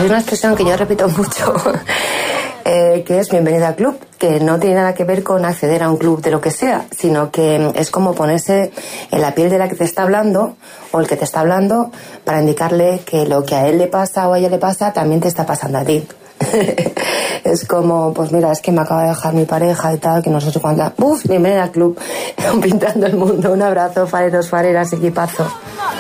una expresión que yo repito mucho, que es bienvenida al club, que no tiene nada que ver con acceder a un club de lo que sea, sino que es como ponerse en la piel de la que te está hablando o el que te está hablando para indicarle que lo que a él le pasa o a ella le pasa también te está pasando a ti. Es como, pues mira, es que me acaba de dejar mi pareja y tal, que no sé cuánta. Bienvenida al club, pintando el mundo. Un abrazo, fareros, fareras, equipazo.